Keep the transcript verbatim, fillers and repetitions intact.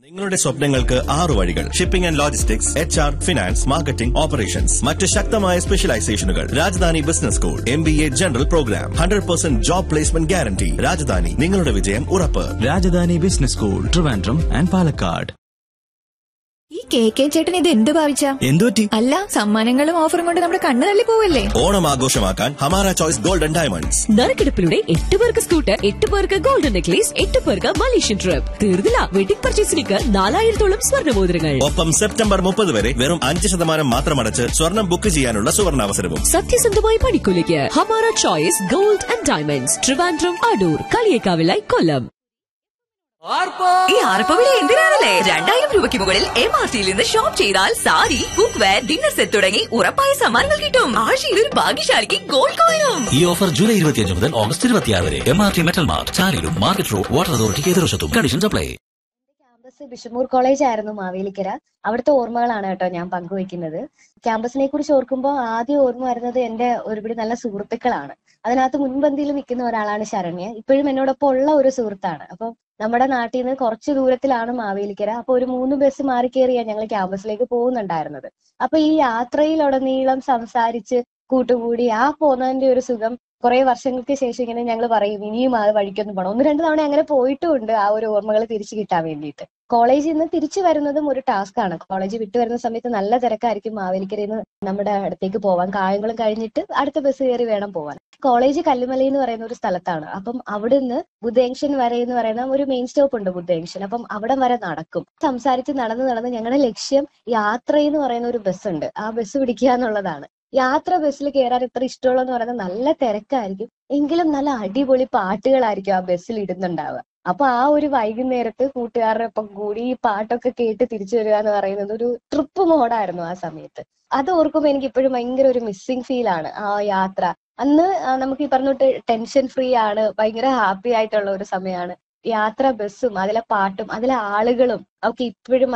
നിങ്ങളുടെ സ്വപ്നങ്ങൾക്ക് ആറു വഴികൾ. Shipping and logistics, H R, finance, marketing, operations. മറ്റ് ശക്തമായ സ്പെഷ്യലൈസേഷനുകൾ. Rajdhani business school, M B A general programme, hundred percent job placement guarantee. Rajdhani, നിങ്ങളുടെ വിജയം ഉറപ്പ്. Rajdhani business school, Trivandrum and Palakkad. ഈ കെ കെ ചേട്ടൻ ഇത് എന്ത് ഭാവിച്ച? എന്തുപറ്റി? അല്ല, സമ്മാനങ്ങളും ഓഫറും കൊണ്ട് നമ്മുടെ കണ്ണ് തള്ളി പോവല്ലേ? ഓണം ആഘോഷമാക്കാൻ ഹമാര ചോയ്സ് ഗോൾഡൻ ഡയമണ്ട്സ്. നറുക്കെടുപ്പിലൂടെ എട്ട് പേർക്ക് സ്കൂട്ടർ, എട്ട് പേർക്ക് ഗോൾഡൻ നെക്ലേസ്, എട്ട് പേർക്ക് മലേഷ്യൻ ട്രിപ്പ്. തീർന്നില്ല, വെഡിംഗ് പർച്ചേസിലേക്ക് നാലായിരത്തോളം സ്വർണ്ണമോതിരങ്ങൾ. ഒപ്പം സെപ്റ്റംബർ മുപ്പത് വരെ വെറും അഞ്ച് ശതമാനം മാത്രമടച്ച് സ്വർണം ബുക്ക് ചെയ്യാനുള്ള സുവർണാവസരവും. സത്യസന്ധമായ പണിക്കൂലിക്ക് Hamara choice gold and diamonds, Trivandrum, Adoor, കളിയേക്കാവിലായി, കൊല്ലം. ഈ ആർപ്പവിളി എന്തിനാണല്ലേ? രണ്ടായിരം രൂപയ്ക്ക് മുകളിൽ എം ആർ ടിയിൽ നിന്ന് ഷോപ്പ് ചെയ്താൽ sari, cook wear, dinner set തുടങ്ങി ഉറപ്പായ സമ്മാനങ്ങൾ കിട്ടും. ആഴ്ചയിൽ ഒരു ഭാഗ്യശാലിക്ക് ഗോൾഡ് കോയിനും. ഈ ഓഫർ ജൂലൈ ഇരുപത്തിയഞ്ച് മുതൽ ഓഗസ്റ്റ് ഇരുപത്തിയാറ് വരെ. M R T metal mart, ചാലിലും market road, water അതോറിറ്റിക്ക് എതിർവശത്തും. Conditions apply. ക്യാമ്പസ് ബിഷമൂർ കോളേജ് ആയിരുന്നു മാവേലിക്കര. അവിടുത്തെ ഓർമ്മകളാണ് കേട്ടോ ഞാൻ പങ്കുവയ്ക്കുന്നത്. ക്യാമ്പസിനെ കുറിച്ച് ഓർക്കുമ്പോൾ ആദ്യം ഓർമ്മ വരുന്നത് എന്റെ ഒരുപിടി നല്ല സുഹൃത്തുക്കളാണ്. അതിനകത്ത് മുൻപന്തിയിൽ നിൽക്കുന്ന ഒരാളാണ് ശരണ്യ. ഇപ്പോഴും എന്നോടൊപ്പം ഉള്ള ഒരു സുഹൃത്താണ്. അപ്പൊ നമ്മുടെ നാട്ടിൽ നിന്ന് കുറച്ച് ദൂരത്തിലാണ് മാവേലിക്കര. അപ്പൊ ഒരു മൂന്ന് ബസ് മാറി കയറിയാണ് ഞങ്ങൾ ക്യാമ്പസിലേക്ക് പോകുന്നുണ്ടായിരുന്നത്. അപ്പൊ ഈ യാത്രയിലുടനീളം സംസാരിച്ച് കൂട്ടുകൂടി ആ പോകുന്നതിന്റെ ഒരു സുഖം കുറെ വർഷങ്ങൾക്ക് ശേഷം ഇങ്ങനെ ഞങ്ങൾ പറയും ഇനിയും ആ വഴിക്കൊന്നും പോകണം. ഒന്ന് രണ്ട് തവണ അങ്ങനെ പോയിട്ടുമുണ്ട് ആ ഒരു ഓർമ്മകൾ തിരിച്ചു കിട്ടാൻ വേണ്ടിയിട്ട്. കോളേജിൽ നിന്ന് തിരിച്ചു വരുന്നതും ഒരു ടാസ്ക് ആണ്. കോളേജ് വിട്ടു വരുന്ന സമയത്ത് നല്ല തിരക്കായിരിക്കും മാവേലിക്കരയിൽ നിന്ന് നമ്മുടെ അടുത്തേക്ക് പോവാൻ. കായംകുളം കഴിഞ്ഞിട്ട് അടുത്ത ബസ് കയറി വേണം പോവാൻ. കോളേജ് കല്ലുമല എന്ന് പറയുന്ന ഒരു സ്ഥലത്താണ്. അപ്പം അവിടുന്ന് ബുദ്ധജംഗ്ഷൻ വരെ എന്ന് പറയുന്ന ഒരു മെയിൻ സ്റ്റോപ്പ് ഉണ്ട്, ബുദ്ധജംഗ്ഷൻ. അപ്പം അവിടം വരെ നടക്കും. സംസാരിച്ച് നടന്ന് നടന്ന് ഞങ്ങളുടെ ലക്ഷ്യം യാത്ര എന്ന് പറയുന്ന ഒരു ബസ് ഉണ്ട്, ആ ബസ് പിടിക്കുക എന്നുള്ളതാണ്. യാത്ര ബസ്സിൽ കയറാൻ ഇത്ര ഇഷ്ടമുള്ളതെന്ന് പറയുന്നത് നല്ല തിരക്കായിരിക്കും, എങ്കിലും നല്ല അടിപൊളി പാട്ടുകളായിരിക്കും ആ ബസ്സിൽ ഇടുന്നുണ്ടാവുക. അപ്പൊ ആ ഒരു വൈകുന്നേരത്ത് കൂട്ടുകാരുടെ ഒപ്പം കൂടി ഈ പാട്ടൊക്കെ കേട്ട് തിരിച്ചു വരിക എന്ന് പറയുന്നത് ഒരു ട്രിപ്പ് മോഡായിരുന്നു ആ സമയത്ത്. അത് ഓർക്കുമ്പോൾ എനിക്ക് ഇപ്പോഴും ഭയങ്കര ഒരു മിസ്സിങ് ഫീൽ ആണ് ആ യാത്ര. അന്ന് നമുക്ക് ഈ പറഞ്ഞിട്ട് ടെൻഷൻ ഫ്രീ ആണ്, ഭയങ്കര ഹാപ്പി ആയിട്ടുള്ള ഒരു സമയമാണ്. യാത്ര ബസ്സും അതിലെ പാട്ടും അതിലെ ആളുകളും ഒക്കെ ഇപ്പോഴും